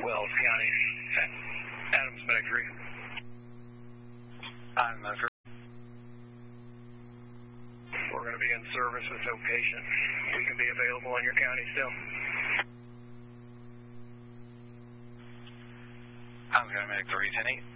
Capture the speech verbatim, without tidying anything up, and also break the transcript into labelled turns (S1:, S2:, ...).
S1: Wells County, Adams Medic three.
S2: I'm Medic three.
S1: We're going to be in service with no patient. We can be available in your county still.
S2: I'm going to Medic three, ten eight.